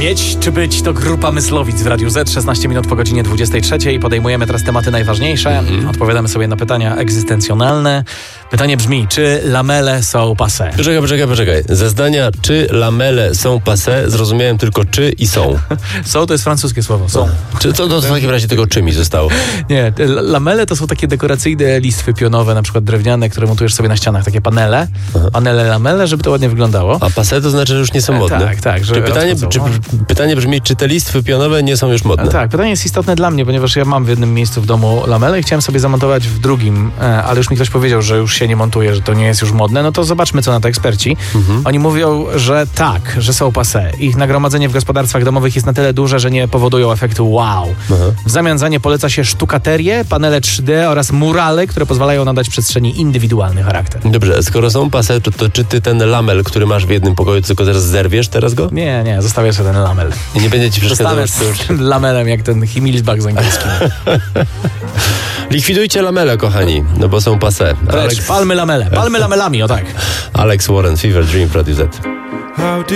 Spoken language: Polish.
Mieć czy być to grupa Myslowic w Radiu Z, 16 minut po godzinie 23. Podejmujemy teraz tematy najważniejsze. Odpowiadamy sobie na pytania egzystencjonalne. Pytanie brzmi, czy lamele są passé? Poczekaj. Ze zdania czy lamele są passé zrozumiałem tylko czy i są. Są to jest francuskie słowo. Są. Czy to w takim razie tego czy mi zostało? Nie, lamele to są takie dekoracyjne listwy pionowe, na przykład drewniane, które montujesz sobie na ścianach. Takie panele. Panele lamele, żeby to ładnie wyglądało. A passé to znaczy, że już nie są modne? Tak. Że Pytanie brzmi, czy te listwy pionowe nie są już modne? Tak, pytanie jest istotne dla mnie, ponieważ ja mam w jednym miejscu w domu lamele i chciałem sobie zamontować w drugim, ale już mi ktoś powiedział, że już się nie montuje, że to nie jest już modne, no to zobaczmy, co na to eksperci. Oni mówią, że tak, że są passé. Ich nagromadzenie w gospodarstwach domowych jest na tyle duże, że nie powodują efektu wow. W zamian za nie poleca się sztukaterię, panele 3D oraz murale, które pozwalają nadać przestrzeni indywidualny charakter. Dobrze, skoro są passé, to czy ty ten lamel, który masz w jednym pokoju, tylko teraz zerwiesz teraz go? Nie, zostawię sobie ten lamel. I nie będzie ci przeszkadzał. Zostanę lamelem jak ten Himmelsbach z angielskim. Likwidujcie lamele, kochani, no bo są passé. Palmy lamele. Palmy lamelami, o tak. Alex Warren, Fever Dream, Radio Z.